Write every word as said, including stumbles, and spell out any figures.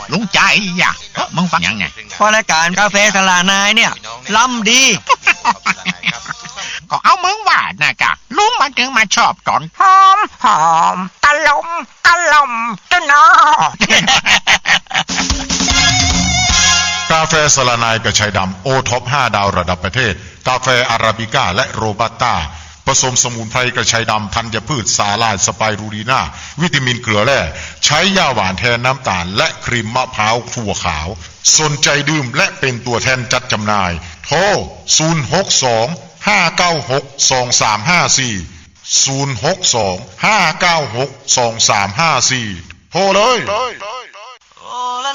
ลุงใจอย่ามึงฟังยังไงพอรายการกาแฟสลานายเนี่ยล้ำดีก็เอามึงว่านะกะลุงมาถึงมาชอบตอนหอมหอมตะลมตะลมตะนอกาแฟสลานายกระชัยดำโอท็อปห้าดาวระดับประเทศกาแฟอาราบิก้าและโรบัสต้าผสมสมุนไพรกระชัยดำธัญพืชสาลายสไปรูลีนาวิตามินเกลือแร่ใช้ยาหวานแทนน้ำตาลและครีมมะพร้าวถั่วขาวสนใจดื่มและเป็นตัวแทนจัดจำหน่ายโทรศูนย์ หก สอง ห้า เก้า หก สอง สาม ห้า สี่ ศูนย์ หก สอง ห้า เก้า หก สอง สาม ห้า สี่โทรเลย